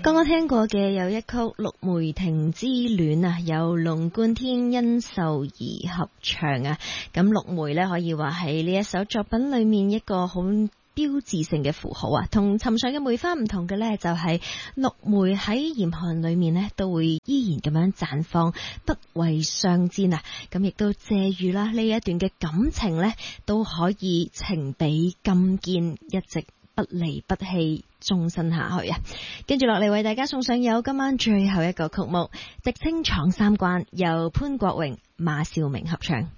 剛剛聽過嘅有一曲《陸梅亭之戀》啊，由龍貫天、殷秀儀合唱啊。咁陸梅呢，可以話係呢一首作品裏面一個好標誌性嘅符號啊。同尋常嘅梅花唔同嘅呢，就係陸梅喺嚴寒裏面呢，都會依然咁樣綻放，不畏相煎啊。咁亦都借喻啦呢一段嘅感情呢，都可以情比金堅，一直不離不棄，終身下去啊！跟住落嚟為大家送上有今晚最後一個曲目《狄青闖三關》，由潘國榮、馬兆明合唱。